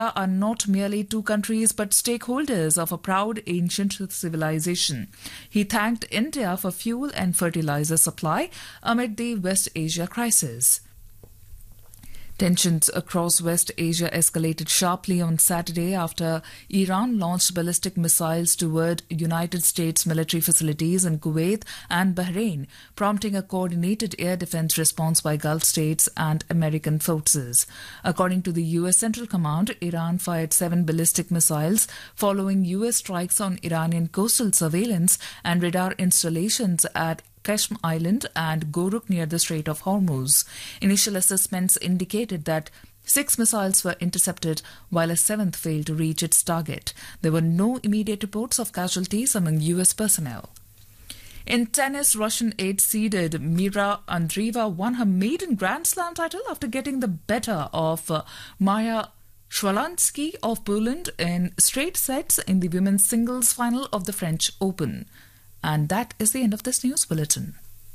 are not merely two countries but stakeholders of a proud ancient civilization. He thanked India for fuel and fertilizer supply amid the West Asia crisis. Tensions across West Asia escalated sharply on Saturday after Iran launched ballistic missiles toward United States military facilities in Kuwait and Bahrain, prompting a coordinated air defense response by Gulf states and American forces. According to the U.S. Central Command, Iran fired 7 ballistic missiles following U.S. strikes on Iranian coastal surveillance and radar installations at Qashm Island and Goruk near the Strait of Hormuz. Initial assessments indicated that 6 missiles were intercepted while a 7th failed to reach its target. There were no immediate reports of casualties among U.S. personnel. In tennis, Russian 8-seeded Mira Andreeva won her maiden Grand Slam title after getting the better of Maya Shvalansky of Poland in straight sets in the women's singles final of the French Open. And that is the end of this news bulletin.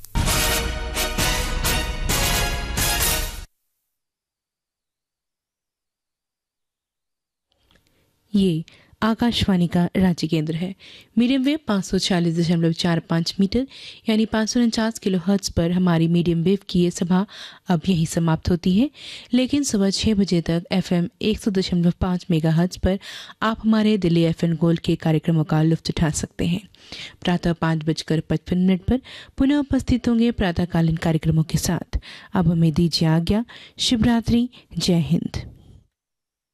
ये आकाशवाणी का राज्य केंद्र है। Medium wave 546.45 metre यानी 549 kilo hertz पर हमारी medium wave की ये सभा अब यहीं समाप्त होती है, लेकिन सुबह 6 बजे तक FM 100.5 मेगाहर्ट्ज पर आप हमारे दिल्ली FM गोल्ड के कार्यक्रमों का लुत्फ उठा सकते हैं। प्रातः 5:55 पर पुनः उपस्थित होंगे प्रातःकालीन कार्यक्रमों के साथ। अब हमें दीजिए आज्ञा। शुभ रात्रि। जय हिंद।